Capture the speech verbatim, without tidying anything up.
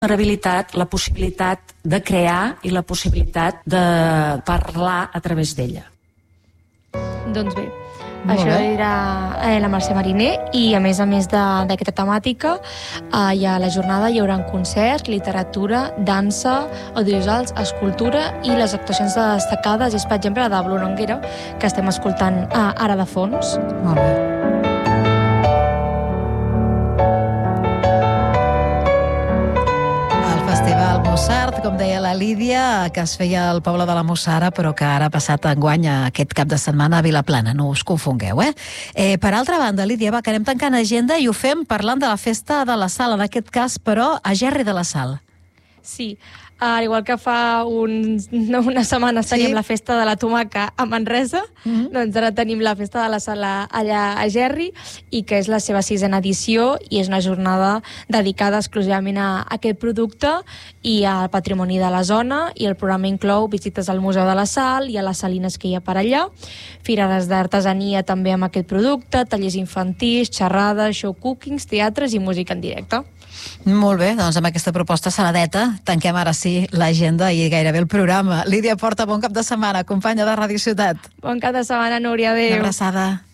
vulnerabilitat, la possibilitat de crear i la possibilitat de parlar a través d'ella. Doncs bé, això era eh, la Mercè Mariner, i a més a més d'aquesta temàtica eh, hi ha la jornada, hi haurà concerts, literatura, dansa, audiovisuals, escultura, i les actuacions destacades és, per exemple, la de Blu Noguera, que estem escoltant eh, ara de fons. Molt bé. Festival Mussart, com deia la Lídia, que es feia al poble de la Mussara, però que ara ha passat enguany aquest cap de setmana a Vilaplana, no us confongueu, eh? eh per altra banda, Lídia, va, que anem tancant agenda i ho fem parlant de la festa de la Sal, en aquest cas, però, a Gerri de la Sal. Sí, al igual que fa uns, no, unes setmanes teníem sí. la festa de la tomaca a Manresa, mm-hmm. doncs ara tenim la festa de la Sala allà a Gerri, i que és la seva sisena edició, i és una jornada dedicada exclusivament a, a aquest producte i al patrimoni de la zona, i el programa inclou visites al Museu de la Sal i a les salines que hi ha per allà, firades d'artesania també amb aquest producte, tallers infantils, xerrades, show cookings, teatres i música en directe. Molt bé, doncs amb aquesta proposta saladeta tanquem ara sí l'agenda i gairebé el programa. Lídia Porta, bon cap de setmana, companya de Ràdio Ciutat. Bon cap de setmana, Núria, adéu. Una abraçada.